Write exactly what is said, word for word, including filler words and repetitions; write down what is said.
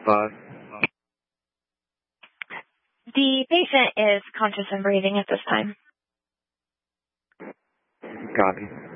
five. The patient is conscious and breathing at this time. Copy.